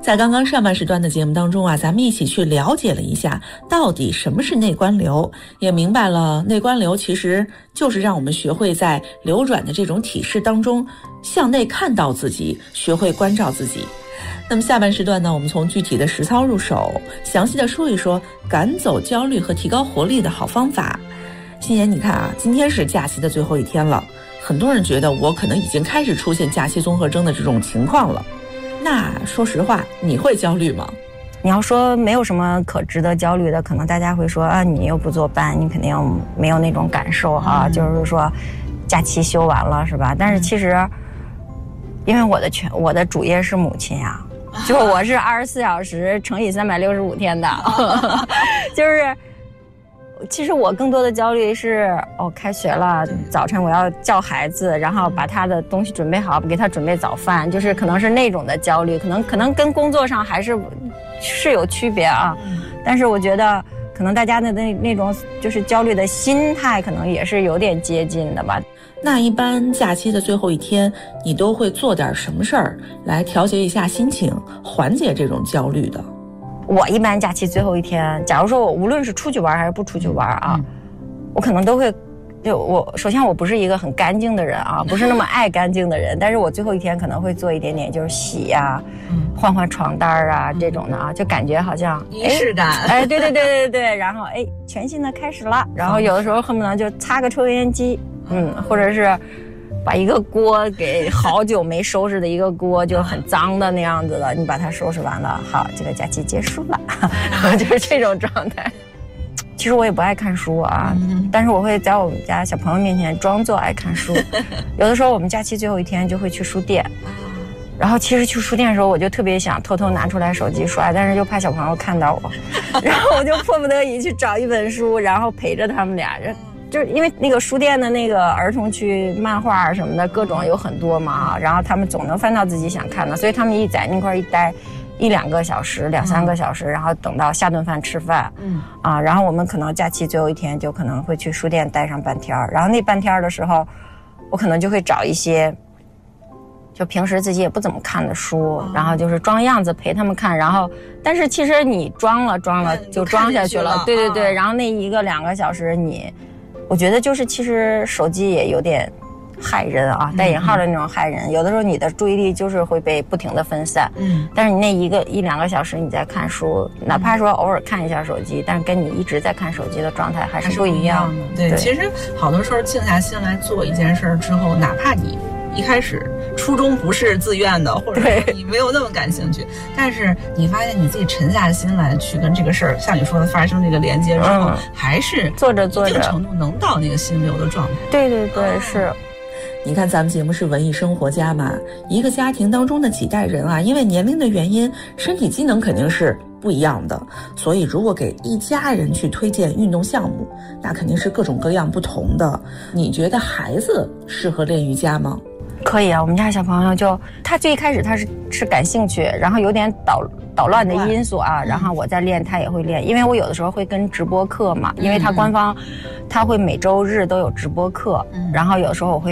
在刚刚上半时段的节目当中啊，咱们一起去了解了一下到底什么是内观流，也明白了内观流其实就是让我们学会在流转的这种体式当中向内看到自己，学会关照自己。那么下半时段呢，我们从具体的实操入手，详细的说一说赶走焦虑和提高活力的好方法。欣妍，你看啊，今天是假期的最后一天了，很多人觉得我可能已经开始出现假期综合征的这种情况了。那说实话，你会焦虑吗？ 你要说没有什么可值得焦虑的，可能大家会说啊，你又不坐班，你肯定没有那种感受哈，就是说假期休完了是吧？但是其实，因为我的主业是母亲呀，就我是24小时乘以365天的，就是。其实我更多的焦虑是开学了，早晨我要叫孩子，然后把他的东西准备好，给他准备早饭，就是可能是那种的焦虑，可能跟工作上还是有区别啊。但是我觉得可能大家的那种就是焦虑的心态，可能也是有点接近的吧。 那一般假期的最后一天，你都会做点什么事儿来调节一下心情，缓解这种焦虑的？ 我一般假期最后一天，假如说我无论是出去玩还是不出去玩啊，我可能都会，首先我不是一个很干净的人啊，不是那么爱干净的人，但是我最后一天可能会做一点点，就是洗呀、换换床单啊这种的啊，就感觉好像仪式感。 对，然后全新的开始了，然后有的时候恨不得就擦个抽油烟机，或者是。把一个锅给好久没收拾的一个锅就很脏的那样子的，你把它收拾完了，好，这个假期结束了，然后就是这种状态。其实我也不爱看书啊，但是我会在我们家小朋友面前装作爱看书。有的时候我们假期最后一天就会去书店，然后其实去书店的时候我就特别想偷偷拿出来手机刷，但是又怕小朋友看到我，然后我就迫不得已去找一本书，然后陪着他们俩。就是因为那个书店的那个儿童区漫画什么的各种有很多嘛，然后他们总能翻到自己想看的，所以他们在那块一待1-2个小时2-3个小时，然后等到下顿饭吃饭，然后我们可能假期最后一天就可能会去书店待上半天，然后那半天的时候我可能就会找一些就平时自己也不怎么看的书，然后就是装样子陪他们看，然后但是其实你装了就装下去了，对，然后那1-2个小时我觉得就是其实手机也有点害人啊，带引号的那种害人，有的时候你的注意力就是会被不停的分散，但是你那1-2个小时你在看书，哪怕说偶尔看一下手机，但是跟你一直在看手机的状态还是不一样的。 对，其实好多时候静下心来做一件事之后，哪怕你一开始初衷不是自愿的，或者说你没有那么感兴趣，但是你发现你自己沉下心来去跟这个事儿，像你说的发生这个连接之后，还是做着一定程度能到那个心流的状态。 对，是。 你看咱们节目是文艺生活家嘛，一个家庭当中的几代人啊，因为年龄的原因，身体机能肯定是不一样的，所以如果给一家人去推荐运动项目，那肯定是各种各样不同的。你觉得孩子适合练瑜伽吗？ 可以啊，我们家小朋友他最一开始他是感兴趣，然后有点捣乱的因素啊，然后我在练他也会练，因为我有的时候会跟直播课嘛，因为他官方他会每周日都有直播课，然后有时候我会